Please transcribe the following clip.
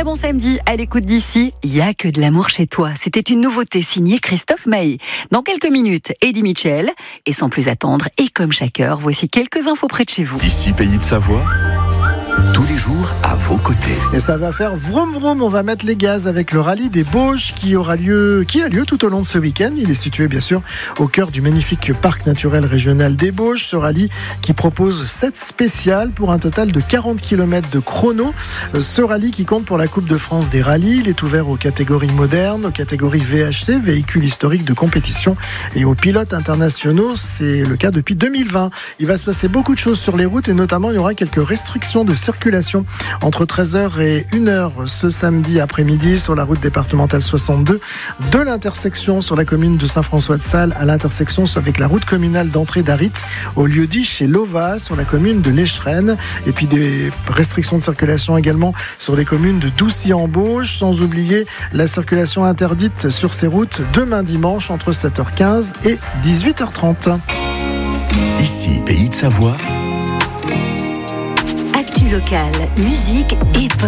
Très bon samedi à l'écoute d'ici. Il y a que de l'amour chez toi. C'était une nouveauté signée Christophe Maé. Dans quelques minutes, Eddie Mitchell. Et sans plus attendre, et comme chaque heure, voici quelques infos près de chez vous. Ici, Pays de Savoie, tous les jours à vos côtés. Et ça va faire vroom vroom, on va mettre les gaz avec le rallye des Bauges qui a lieu tout au long de ce week-end. Il est situé bien sûr au cœur du magnifique parc naturel régional des Bauges. Ce rallye qui propose 7 spéciales pour un total de 40 km de chrono. Ce rallye qui compte pour la Coupe de France des rallyes. Il est ouvert aux catégories modernes, aux catégories VHC, véhicules historiques de compétition, et aux pilotes internationaux. C'est le cas depuis 2020. Il va se passer beaucoup de choses sur les routes et notamment il y aura quelques restrictions de circulation entre 13h et 1h ce samedi après-midi sur la route départementale 62 de l'intersection sur la commune de Saint-François-de-Sales à l'intersection avec la route communale d'entrée d'Arit au lieu-dit chez Lova sur la commune de l'Écheren, et puis des restrictions de circulation également sur les communes de Doucy-en-Bauge, sans oublier la circulation interdite sur ces routes demain dimanche entre 7h15 et 18h30. Ici, Pays de Savoie. Actu locale, musique et